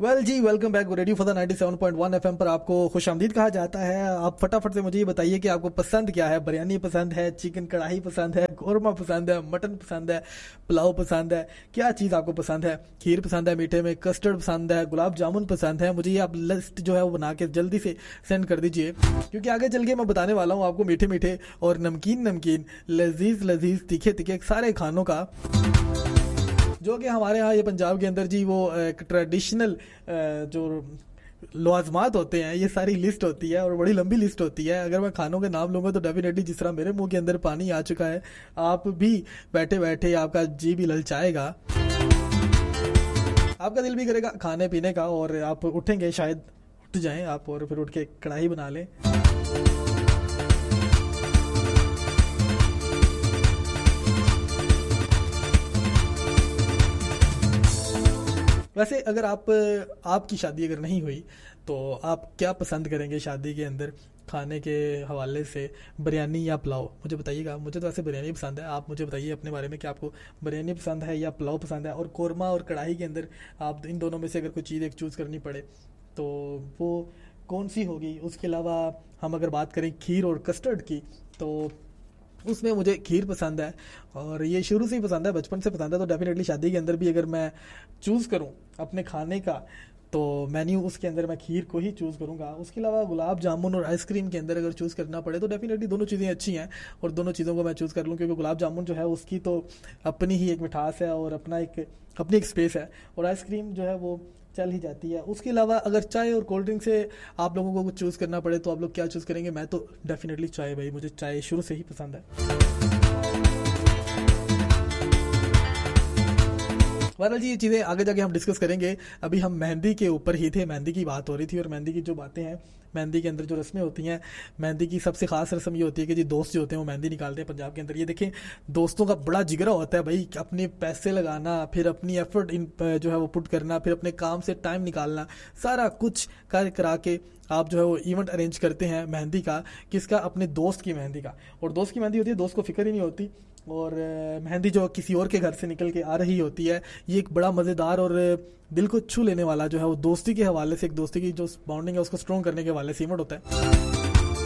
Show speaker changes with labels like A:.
A: Ji welcome back radio for the 97.1 FM पर आपको खुशामदीद कहा जाता है। आप फटाफट से मुझे ये बताइए कि आपको पसंद क्या है। बिरयानी पसंद है, चिकन कढ़ाई पसंद है, कौरमा पसंद है, मटन पसंद है, पुलाव पसंद है, क्या चीज़ आपको पसंद है? खीर पसंद है, मीठे में कस्टर्ड पसंद है, गुलाब जामुन पसंद है? मुझे ये आप लिस्ट जो है वो बना के जल्दी से सेंड कर दीजिए, क्योंकि आगे चल के मैं बताने वाला हूँ आपको मीठे मीठे और नमकीन नमकीन, लजीज लजीज, तीखे तीखे सारे खानों का, जो कि हमारे यहाँ ये पंजाब के अंदर जी वो एक ट्रेडिशनल जो लवाजमात होते हैं, ये सारी लिस्ट होती है और बड़ी लंबी लिस्ट होती है। अगर मैं खानों के नाम लूँगा तो डेफिनेटली जिस तरह मेरे मुंह के अंदर पानी आ चुका है, आप भी बैठे बैठे आपका जी भी ललचाएगा, आपका दिल भी करेगा खाने पीने का, और आप उठेंगे, शायद उठ जाएं आप और फिर उठ के कढ़ाई बना लें। वैसे अगर आपकी शादी अगर नहीं हुई तो आप क्या पसंद करेंगे शादी के अंदर खाने के हवाले से, बिरयानी या पुलाव? मुझे बताइएगा। मुझे तो वैसे बिरयानी पसंद है। आप मुझे बताइए अपने बारे में कि आपको बिरयानी पसंद है या पुलाव पसंद है, और कौरमा और कढ़ाई के अंदर आप इन दोनों में से अगर कोई चीज़ एक चूज़ करनी पड़े तो वो कौन सी होगी? उसके अलावा हम अगर बात करें खीर और कस्टर्ड की, तो उसमें मुझे खीर पसंद है, और ये शुरू से ही पसंद है, बचपन से पसंद है। तो डेफिनेटली शादी के अंदर भी अगर मैं चूज़ करूं अपने खाने का तो मेन्यू, उसके अंदर मैं खीर को ही चूज़ करूंगा। उसके अलावा गुलाब जामुन और आइसक्रीम के अंदर अगर चूज़ करना पड़े तो डेफिनेटली दोनों चीज़ें अच्छी हैं और दोनों चीज़ों को मैं चूज़ कर लूँ, क्योंकि गुलाब जामुन जो है उसकी तो अपनी ही एक मिठास है और अपनी एक स्पेस है, और आइसक्रीम जो है वो चल ही जाती है। उसके अलावा अगर चाय और कोल्ड ड्रिंक से आप लोगों को कुछ चूज़ करना पड़े तो आप लोग क्या चूज़ करेंगे? मैं तो डेफिनेटली चाय, भाई मुझे चाय शुरू से ही पसंद है। बहरहाल जी, ये चीज़ें आगे जाके हम डिस्कस करेंगे। अभी हम मेहंदी के ऊपर ही थे, मेहंदी की बात हो रही थी, और मेहंदी की जो बातें हैं, मेहंदी के अंदर जो रस्में होती हैं, मेहंदी की सबसे खास रस्म ये होती है कि जी दोस्त जो होते हैं वो मेहंदी निकालते हैं पंजाब के अंदर। ये देखें, दोस्तों का बड़ा जिगरा होता है भाई, अपने पैसे लगाना, फिर अपनी एफर्ट जो है वो पुट करना, फिर अपने काम से टाइम निकालना, सारा कुछ कार्य करा के आप जो है वो इवेंट अरेंज करते हैं मेहंदी का। किसका? अपने दोस्त की मेहंदी का। और दोस्त की मेहंदी होती है, दोस्त को फिक्र ही नहीं होती, और मेहंदी जो किसी और के घर से निकल के आ रही होती है। ये एक बड़ा मज़ेदार और दिल को छू लेने वाला जो है वो दोस्ती के हवाले से, एक दोस्ती की जो बॉन्डिंग है उसको स्ट्रॉन्ग करने के हवाले से इवेंट होता है।